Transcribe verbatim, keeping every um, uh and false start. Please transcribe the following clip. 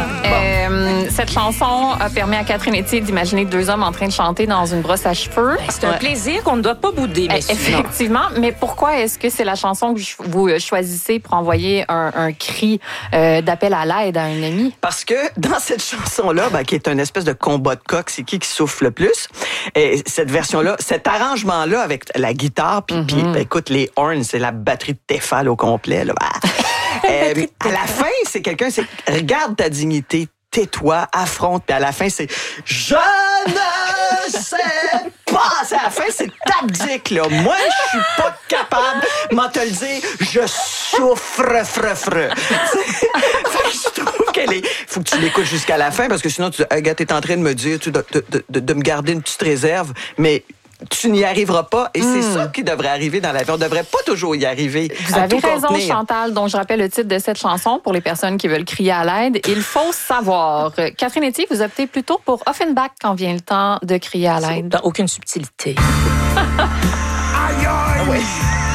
Euh, cette chanson a permis à Catherine Etier d'imaginer deux hommes en train de chanter dans une brosse à cheveux. C'est un ouais. plaisir qu'on ne doit pas bouder, mais effectivement. Mais pourquoi est-ce que c'est la chanson que vous choisissez pour envoyer un, un cri euh, d'appel à l'aide à un ami? Parce que dans cette chanson-là, ben, qui est une espèce de combat de coq, c'est qui qui souffle le plus? Et cette version-là, cet arrangement-là avec la guitare, puis mm-hmm. écoute, les horns, c'est la batterie de Tefal au complet. Là. euh, à la fin, c'est quelqu'un, c'est regarde ta dignité, tais-toi, affronte. Puis à la fin, c'est je ne sais pas. À la fin, c'est tactique, là. Moi, je suis pas capable, m'en te le dire, je souffre, fre, fre. Je trouve qu'elle est. Faut que tu l'écoutes jusqu'à la fin, parce que sinon, tu dis, t'es en train de me dire, tu, de, de, de, de me garder une petite réserve, mais tu n'y arriveras pas. Et c'est mmh. ça qui devrait arriver dans la vie. On ne devrait pas toujours y arriver. Vous avez raison, contenir. Chantal, dont je rappelle le titre de cette chanson pour les personnes qui veulent crier à l'aide. Il faut savoir. Catherine Etier, vous optez plutôt pour Offenbach quand vient le temps de crier à l'aide. Dans aucune subtilité. Aïe, aïe! Ah ouais.